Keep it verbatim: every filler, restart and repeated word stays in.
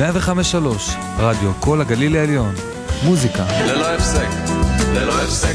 מאה וחמש שלוש, רדיו כל הגליל העליון. מוזיקה ללא הפסק, ללא הפסק.